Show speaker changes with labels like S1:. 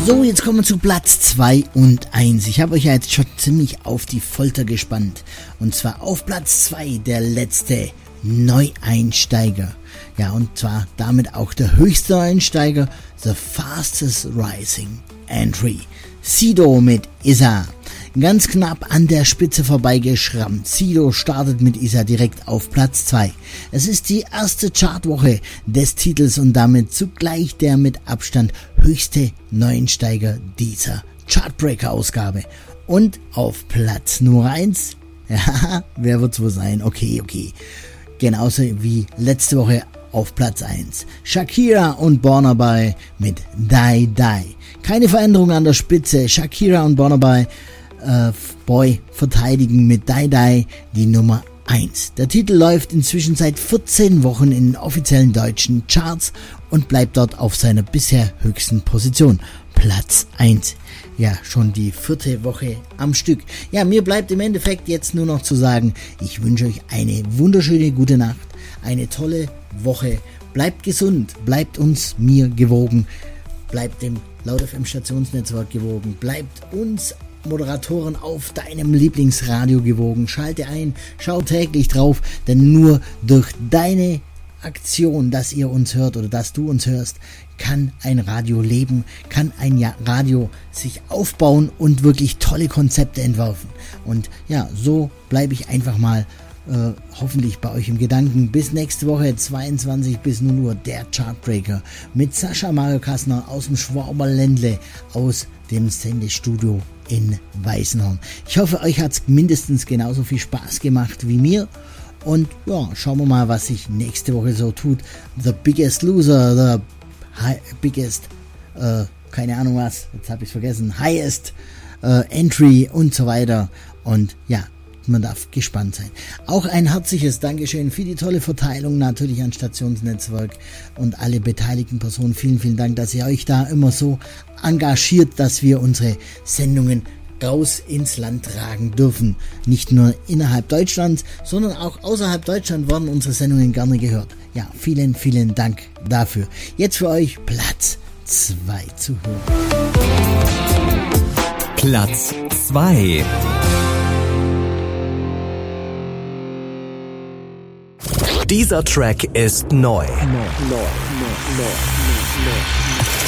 S1: So, jetzt kommen wir zu Platz 2 und 1. Ich habe euch ja jetzt schon ziemlich auf die Folter gespannt. Und zwar auf Platz 2 der letzte Neueinsteiger. Ja, und zwar damit auch der höchste Einsteiger, The Fastest Rising Entry. Sido mit Isa. Ganz knapp an der Spitze vorbeigeschrammt. Sido startet mit Isa direkt auf Platz 2. Es ist die erste Chartwoche des Titels und damit zugleich der mit Abstand höchste Neuensteiger dieser Chartbreaker-Ausgabe. Und auf Platz Nummer 1, ja, wer wird's wohl sein? Okay. Genauso wie letzte Woche auf Platz 1. Shakira und Burna Boy mit Die Die. Keine Veränderung an der Spitze. Shakira und Burna Boy verteidigen mit Die Die die Nummer 1. Der Titel läuft inzwischen seit 14 Wochen in den offiziellen deutschen Charts und bleibt dort auf seiner bisher höchsten Position. Platz 1. Ja, schon die 4. Woche am Stück. Ja, mir bleibt im Endeffekt jetzt nur noch zu sagen, ich wünsche euch eine wunderschöne gute Nacht, eine tolle Woche. Bleibt gesund, bleibt mir gewogen, bleibt dem Laut FM Stationsnetzwerk gewogen, bleibt uns Moderatoren auf deinem Lieblingsradio gewogen. Schalte ein, schau täglich drauf, denn nur durch deine Aktion, dass ihr uns hört oder dass du uns hörst, kann ein Radio leben, kann ein Radio sich aufbauen und wirklich tolle Konzepte entwerfen. Und ja, so bleibe ich einfach mal hoffentlich bei euch im Gedanken. Bis nächste Woche 22 bis 0 Uhr der Chartbreaker mit Sascha Mario Kassner aus dem Schwaberländle aus dem Sendestudio in Weißenhorn. Ich hoffe, euch hat es mindestens genauso viel Spaß gemacht wie mir. Und ja, schauen wir mal, was sich nächste Woche so tut. The Biggest Loser, Biggest, keine Ahnung was, jetzt habe ich es vergessen, Highest Entry und so weiter. Und ja, man darf gespannt sein. Auch ein herzliches Dankeschön für die tolle Verteilung natürlich an Stationsnetzwerk und alle beteiligten Personen. Vielen, vielen Dank, dass ihr euch da immer so engagiert, dass wir unsere Sendungen raus ins Land tragen dürfen. Nicht nur innerhalb Deutschlands, sondern auch außerhalb Deutschland werden unsere Sendungen gerne gehört. Ja, vielen, vielen Dank dafür. Jetzt für euch Platz 2 zu hören.
S2: Platz 2. Dieser Track ist neu.